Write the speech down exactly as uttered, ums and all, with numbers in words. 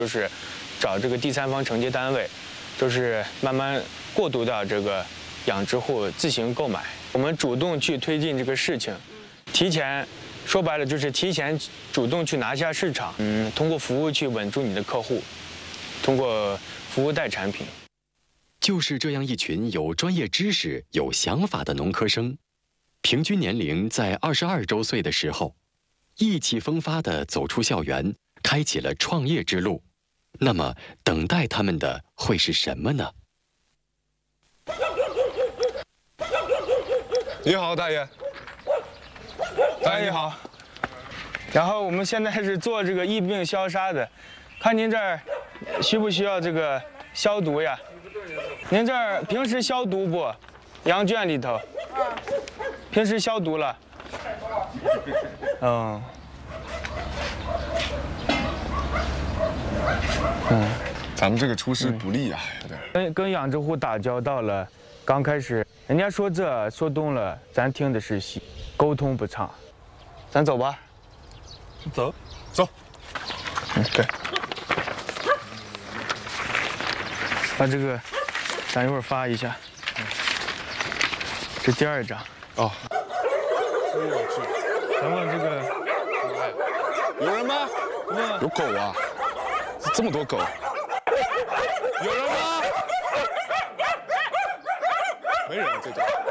就是找这个第三方承接单位，就是慢慢过渡到这个养殖户自行购买。我们主动去推进这个事情，提前说白了就是提前主动去拿下市场，嗯，通过服务去稳住你的客户，通过服务带产品。 就是这样一群有专业知识、有想法的农科生，平均年龄在二十二周岁的时候，意气风发地走出校园，开启了创业之路。那么，等待他们的会是什么呢？ 你好，大爷。大爷你好。 然后我们现在是做这个疫病消杀的，看您这儿需不需要这个消毒呀？您这儿平时消毒不？羊圈里头。平时消毒了。嗯。嗯。 咱们这个出师不利啊，有点。 跟跟养殖户打交道了，刚开始人家说这说东了，咱听的是西，沟通不畅。咱走吧。 走，走。嗯，对。 把这个，咱一会儿发一下。这第二张。 哦。 咱问这个， 有人吗？有狗啊！这么多狗。有人吗？没人这种。